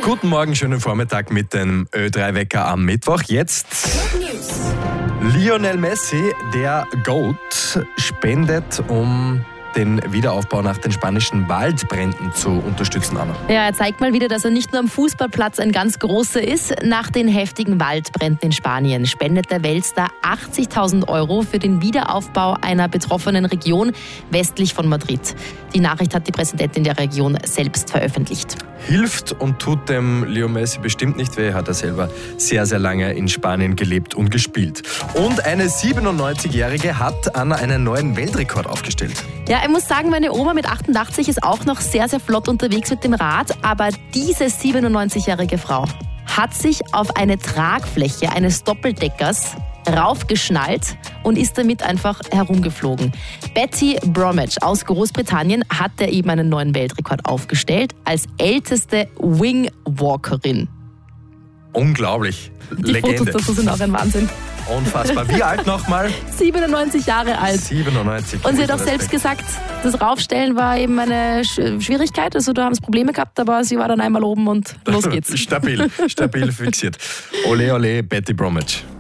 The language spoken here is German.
Guten Morgen, schönen Vormittag mit dem Ö3-Wecker am Mittwoch. Jetzt Lionel Messi, der GOAT, spendet, um den Wiederaufbau nach den spanischen Waldbränden zu unterstützen, Anna. Ja, er zeigt mal wieder, dass er nicht nur am Fußballplatz ein ganz großer ist. Nach den heftigen Waldbränden in Spanien spendet der Weltstar 80.000 € für den Wiederaufbau einer betroffenen Region westlich von Madrid. Die Nachricht hat die Präsidentin der Region selbst veröffentlicht. Hilft und tut dem Leo Messi bestimmt nicht weh, hat er selber sehr, sehr lange in Spanien gelebt und gespielt. Und eine 97-Jährige hat, Anna, einen neuen Weltrekord aufgestellt. Ja, ich muss sagen, meine Oma mit 88 ist auch noch sehr, sehr flott unterwegs mit dem Rad, aber diese 97-jährige Frau hat sich auf eine Tragfläche eines Doppeldeckers raufgeschnallt und ist damit einfach herumgeflogen. Betty Bromwich aus Großbritannien hat da eben einen neuen Weltrekord aufgestellt als älteste Wingwalkerin. Unglaublich. Die Legende. Fotos dazu sind auch ein Wahnsinn. Unfassbar. Wie alt nochmal? 97 Jahre alt. 97. Und sie hat auch selbst gesagt, das Raufstellen war eben eine Schwierigkeit. Also da haben sie Probleme gehabt, aber sie war dann einmal oben und los geht's. Stabil fixiert. Ole, ole, Betty Bromwich.